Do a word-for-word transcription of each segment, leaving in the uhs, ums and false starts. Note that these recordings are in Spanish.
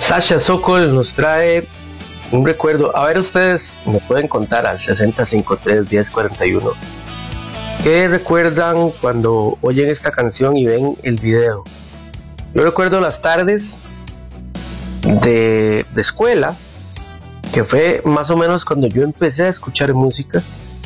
Sasha Sokol nos trae un recuerdo. A ver, ustedes me pueden contar al sesenta cincuenta y tres diez cuarenta y uno ¿qué recuerdan cuando oyen esta canción y ven el video? Yo recuerdo las tardes de, de escuela, que fue más o menos cuando yo empecé a escuchar música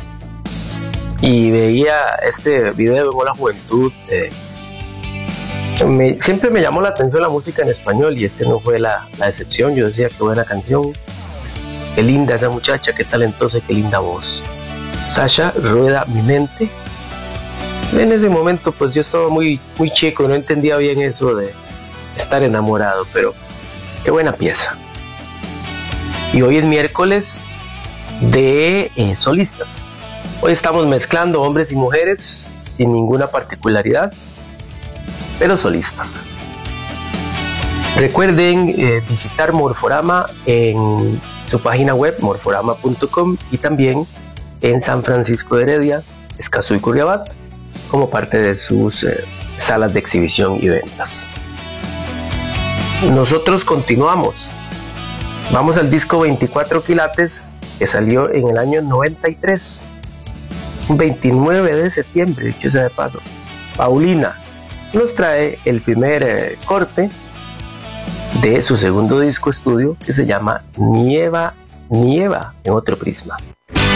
y veía este video en la juventud. eh, me, siempre me llamó la atención la música en español y este no fue la, la excepción. Yo decía, qué buena canción, qué linda esa muchacha, qué talentosa, qué linda voz. Sasha rueda mi mente. En ese momento pues yo estaba muy, muy chico, no entendía bien eso de estar enamorado, pero qué buena pieza. Y hoy es miércoles de eh, solistas. Hoy estamos mezclando hombres y mujeres sin ninguna particularidad, pero solistas. Recuerden eh, visitar Morforama en su página web morforama punto com y también en San Francisco de Heredia, Escazú y Curriabat, como parte de sus eh, salas de exhibición y ventas. Nosotros continuamos. Vamos al disco veinticuatro quilates, que salió en el año noventa y tres, un veintinueve de septiembre, dicho sea de paso. Paulina nos trae el primer eh, corte de su segundo disco estudio, que se llama Nieva, Nieva en otro prisma.